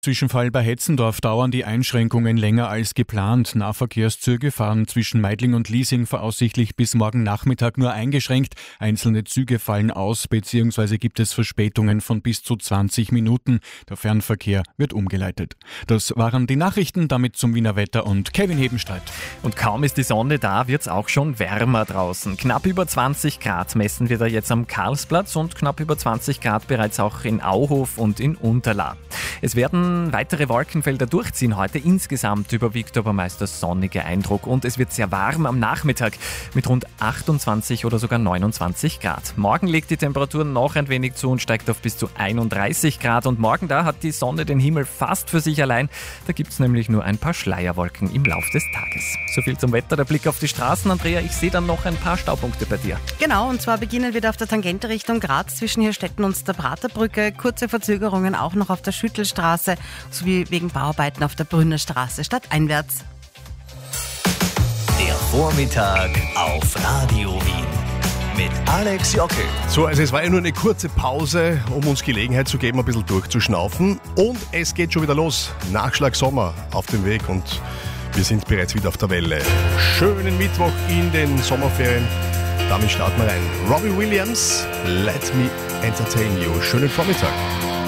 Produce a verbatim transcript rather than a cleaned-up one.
Zwischenfall bei Hetzendorf dauern die Einschränkungen länger als geplant. Nahverkehrszüge fahren zwischen Meidling und Liesing voraussichtlich bis morgen Nachmittag nur eingeschränkt. Einzelne Züge fallen aus bzw. gibt es Verspätungen von bis zu zwanzig Minuten. Der Fernverkehr wird umgeleitet. Das waren die Nachrichten, damit zum Wiener Wetter und Kevin Hebenstreit. Und kaum ist die Sonne da, wird es auch schon wärmer draußen. Knapp über zwanzig Grad messen wir da jetzt am Karlsplatz und knapp über zwanzig Grad bereits auch in Auhof und in Unterlaa. Es werden weitere Wolkenfelder durchziehen heute. Insgesamt überwiegt aber meist der sonnige Eindruck und es wird sehr warm am Nachmittag mit rund achtundzwanzig oder sogar neunundzwanzig Grad. Morgen legt die Temperatur noch ein wenig zu und steigt auf bis zu einunddreißig Grad und morgen da hat die Sonne den Himmel fast für sich allein. Da gibt es nämlich nur ein paar Schleierwolken im Lauf des Tages. So viel zum Wetter, der Blick auf die Straßen. Andrea, ich sehe dann noch ein paar Staupunkte bei dir. Genau, und zwar beginnen wir auf der Tangente Richtung Graz zwischen Hirstetten und der Praterbrücke. Kurze Verzögerungen auch noch auf der Schüttelstraße sowie wegen Bauarbeiten auf der Brünner Straße stadteinwärts. Der Vormittag auf Radio Wien mit Alex Jockel. So, also es war ja nur eine kurze Pause, um uns Gelegenheit zu geben, ein bisschen durchzuschnaufen. Und es geht schon wieder los. Nachschlag Sommer auf dem Weg und wir sind bereits wieder auf der Welle. Schönen Mittwoch in den Sommerferien. Damit starten wir rein. Robbie Williams, Let Me Entertain You. Schönen Vormittag.